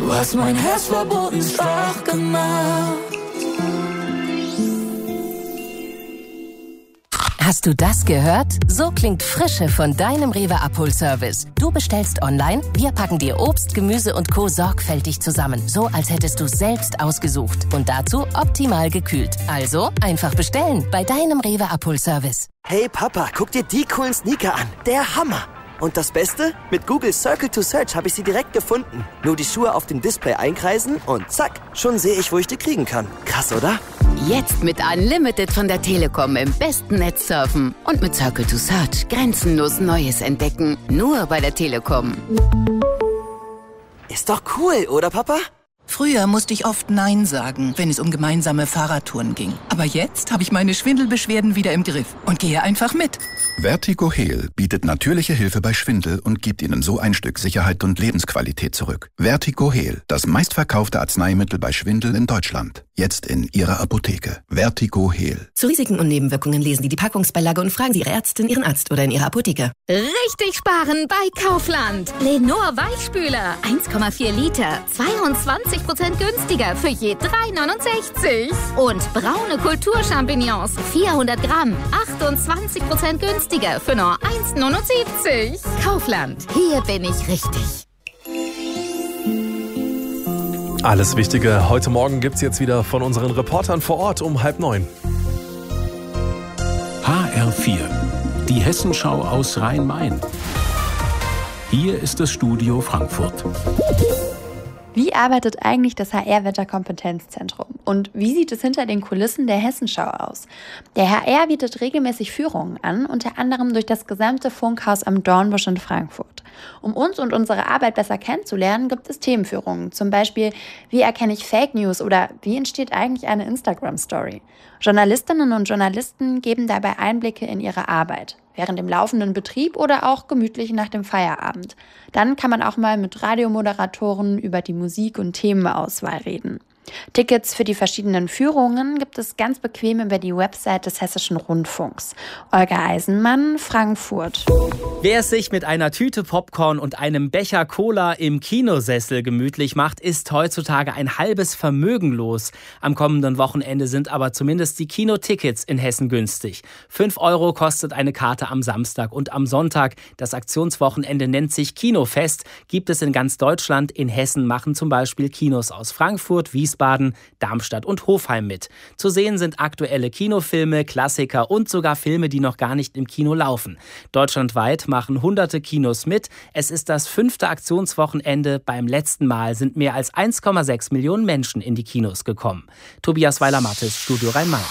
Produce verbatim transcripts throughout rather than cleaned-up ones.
Du hast mein Herz verboten schwach gemacht. Hast du das gehört? So klingt Frische von deinem Rewe-Abholservice. Du bestellst online, wir packen dir Obst, Gemüse und Co. sorgfältig zusammen. So, als hättest du selbst ausgesucht. Und dazu optimal gekühlt. Also, einfach bestellen bei deinem Rewe-Abholservice. Hey Papa, guck dir die coolen Sneaker an. Der Hammer. Und das Beste? Mit Google Circle to Search habe ich sie direkt gefunden. Nur die Schuhe auf dem Display einkreisen und zack, schon sehe ich, wo ich die kriegen kann. Krass, oder? Jetzt mit Unlimited von der Telekom im besten Netz surfen. Und mit Circle to Search grenzenlos Neues entdecken. Nur bei der Telekom. Ist doch cool, oder Papa? Früher musste ich oft Nein sagen, wenn es um gemeinsame Fahrradtouren ging. Aber jetzt habe ich meine Schwindelbeschwerden wieder im Griff und gehe einfach mit. Vertigo Heal bietet natürliche Hilfe bei Schwindel und gibt Ihnen so ein Stück Sicherheit und Lebensqualität zurück. Vertigo Heal, das meistverkaufte Arzneimittel bei Schwindel in Deutschland. Jetzt in Ihrer Apotheke. Vertigo Heal. Zu Risiken und Nebenwirkungen lesen Sie die Packungsbeilage und fragen Sie Ihre Ärztin, Ihren Arzt oder in Ihrer Apotheke. Richtig sparen bei Kaufland. Lenor Weichspüler, eins Komma vier Liter, zweiundzwanzig Prozent günstiger für je drei neunundsechzig. Und braune Kulturchampignons, vierhundert Gramm, achtundzwanzig Prozent günstiger für nur eins neunundsiebzig. Kaufland, hier bin ich richtig. Alles Wichtige heute Morgen gibt's jetzt wieder von unseren Reportern vor Ort um halb neun. H R vier, die Hessenschau aus Rhein-Main. Hier ist das Studio Frankfurt. Wie arbeitet eigentlich das H R-Wetterkompetenzzentrum? Und wie sieht es hinter den Kulissen der Hessenschau aus? Der H R bietet regelmäßig Führungen an, unter anderem durch das gesamte Funkhaus am Dornbusch in Frankfurt. Um uns und unsere Arbeit besser kennenzulernen, gibt es Themenführungen. Zum Beispiel, wie erkenne ich Fake News oder wie entsteht eigentlich eine Instagram-Story? Journalistinnen und Journalisten geben dabei Einblicke in ihre Arbeit, während dem laufenden Betrieb oder auch gemütlich nach dem Feierabend. Dann kann man auch mal mit Radiomoderatoren über die Musik- und Themenauswahl reden. Tickets für die verschiedenen Führungen gibt es ganz bequem über die Website des Hessischen Rundfunks. Olga Eisenmann, Frankfurt. Wer es sich mit einer Tüte Popcorn und einem Becher Cola im Kinosessel gemütlich macht, ist heutzutage ein halbes Vermögen los. Am kommenden Wochenende sind aber zumindest die Kinotickets in Hessen günstig. fünf Euro kostet eine Karte am Samstag und am Sonntag. Das Aktionswochenende nennt sich Kinofest, gibt es in ganz Deutschland. In Hessen machen zum Beispiel Kinos aus Frankfurt, Wiesbaden, Wiesbaden, Darmstadt und Hofheim mit. Zu sehen sind aktuelle Kinofilme, Klassiker und sogar Filme, die noch gar nicht im Kino laufen. Deutschlandweit machen hunderte Kinos mit. Es ist das fünfte Aktionswochenende. Beim letzten Mal sind mehr als eins Komma sechs Millionen Menschen in die Kinos gekommen. Tobias Weiler-Mattes, Studio Rhein-Main.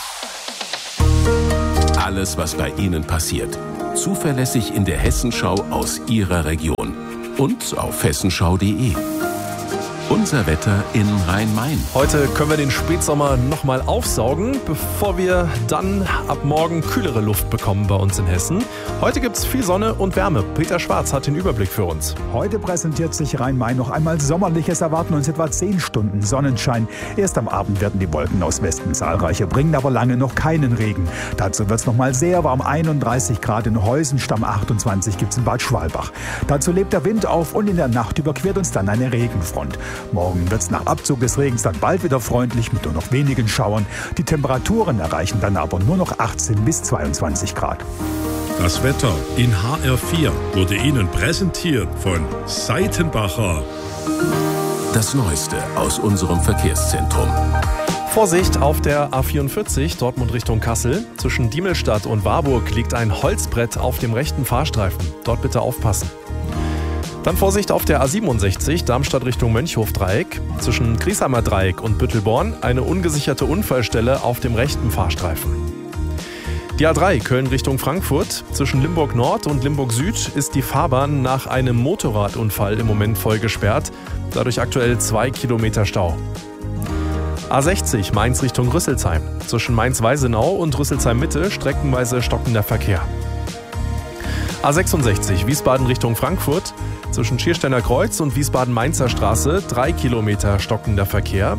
Alles, was bei Ihnen passiert. Zuverlässig in der Hessenschau aus Ihrer Region. Und auf hessenschau punkt de. Unser Wetter in Rhein-Main. Heute können wir den Spätsommer nochmal aufsaugen, bevor wir dann ab morgen kühlere Luft bekommen bei uns in Hessen. Heute gibt es viel Sonne und Wärme. Peter Schwarz hat den Überblick für uns. Heute präsentiert sich Rhein-Main noch einmal Sommerliches. Erwarten uns etwa zehn Stunden Sonnenschein. Erst am Abend werden die Wolken aus Westen zahlreicher, bringen aber lange noch keinen Regen. Dazu wird es nochmal sehr warm. einunddreißig Grad in Heusenstamm, achtundzwanzig gibt es in Bad Schwalbach. Dazu lebt der Wind auf und in der Nacht überquert uns dann eine Regenfront. Morgen wird es nach Abzug des Regens dann bald wieder freundlich mit nur noch wenigen Schauern. Die Temperaturen erreichen dann aber nur noch achtzehn bis zweiundzwanzig Grad. Das Wetter in H R vier wurde Ihnen präsentiert von Seitenbacher. Das Neueste aus unserem Verkehrszentrum. Vorsicht auf der A vierundvierzig, Dortmund Richtung Kassel. Zwischen Diemelstadt und Warburg liegt ein Holzbrett auf dem rechten Fahrstreifen. Dort bitte aufpassen. Dann Vorsicht auf der A siebenundsechzig, Darmstadt Richtung Mönchhof-Dreieck. Zwischen Griesheimer Dreieck und Büttelborn eine ungesicherte Unfallstelle auf dem rechten Fahrstreifen. Die A drei, Köln Richtung Frankfurt. Zwischen Limburg Nord und Limburg Süd ist die Fahrbahn nach einem Motorradunfall im Moment voll gesperrt. Dadurch aktuell zwei Kilometer Stau. A sechzig, Mainz Richtung Rüsselsheim. Zwischen Mainz-Weisenau und Rüsselsheim-Mitte streckenweise stockender Verkehr. A sechsundsechzig, Wiesbaden Richtung Frankfurt. Zwischen Schiersteiner Kreuz und Wiesbaden-Mainzer Straße drei Kilometer stockender Verkehr.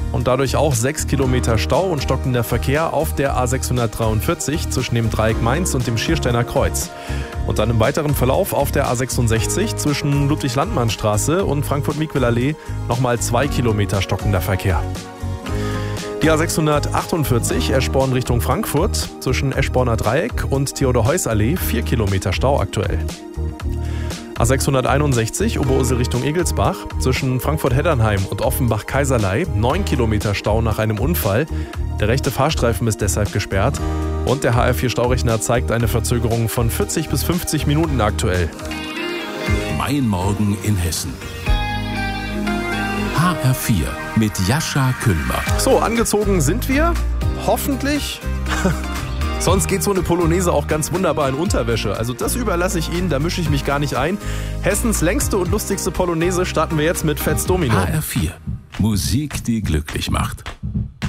und dadurch auch sechs Kilometer Stau und stockender Verkehr auf der A sechshundertdreiundvierzig zwischen dem Dreieck Mainz und dem Schiersteiner Kreuz. Und dann im weiteren Verlauf auf der A sechsundsechzig zwischen Ludwig-Landmann-Straße und Frankfurt-Miquel-Allee nochmal zwei Kilometer stockender Verkehr. Die A sechshundertachtundvierzig Eschborn Richtung Frankfurt zwischen Eschborner Dreieck und Theodor-Heuss-Allee vier Kilometer Stau aktuell. A sechshunderteinundsechzig Oberursel Richtung Egelsbach zwischen Frankfurt-Heddernheim und Offenbach-Kaiserlei neun Kilometer Stau nach einem Unfall. Der rechte Fahrstreifen ist deshalb gesperrt und der H R vier Staurechner zeigt eine Verzögerung von vierzig bis fünfzig Minuten aktuell. Mein Morgen in Hessen. H R vier mit Jascha Küllmer. So, angezogen sind wir. Hoffentlich. Sonst geht so eine Polonaise auch ganz wunderbar in Unterwäsche. Also das überlasse ich Ihnen, da mische ich mich gar nicht ein. Hessens längste und lustigste Polonaise starten wir jetzt mit Fats Domino. H R vier. Musik, die glücklich macht.